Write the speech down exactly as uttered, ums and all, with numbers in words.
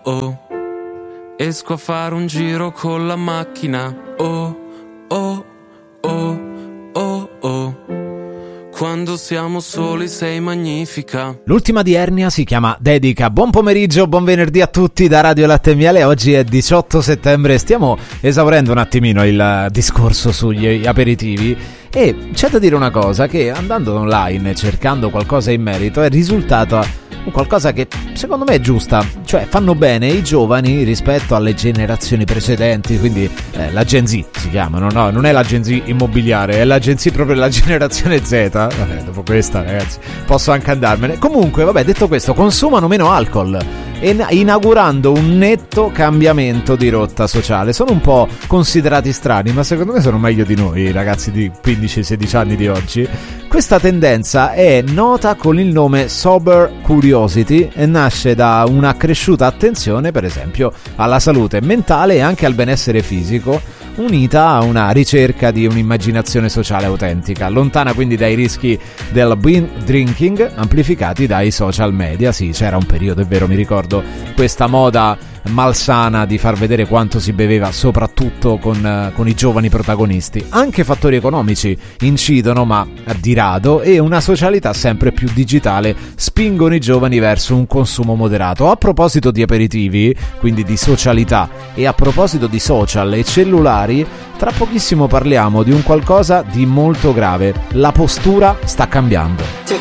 oh. Esco a fare un giro con la macchina, oh, oh, oh, oh, oh. Quando siamo soli sei magnifica. L'ultima di Ernia si chiama Dedica. Buon pomeriggio, buon venerdì a tutti da Radio Latte e Miele. Oggi è diciotto settembre, stiamo esaurendo un attimino il discorso sugli aperitivi e c'è da dire una cosa, che andando online e cercando qualcosa in merito è risultata qualcosa che secondo me è giusta, cioè fanno bene i giovani rispetto alle generazioni precedenti, quindi eh, la Gen Z si chiama, no? No, non è la Gen Z immobiliare, è la Gen Z proprio la generazione Z. Vabbè, dopo questa ragazzi posso anche andarmene. Comunque vabbè, detto questo, consumano meno alcol, inaugurando un netto cambiamento di rotta sociale. Sono un po' considerati strani, ma secondo me sono meglio di noi, ragazzi di quindici sedici anni di oggi. Questa tendenza è nota con il nome Sober Curiosity e nasce da una cresciuta attenzione, per esempio, alla salute mentale e anche al benessere fisico, unita a una ricerca di un'immaginazione sociale autentica, lontana quindi dai rischi del binge drinking amplificati dai social media. Sì, c'era un periodo, è vero, mi ricordo questa moda malsana di far vedere quanto si beveva, soprattutto con, con i giovani protagonisti. Anche fattori economici incidono, ma di rado, e una socialità sempre più digitale spingono i giovani verso un consumo moderato. A proposito di aperitivi, quindi di socialità, e a proposito di social e cellulari, tra pochissimo parliamo di un qualcosa di molto grave. La postura sta cambiando.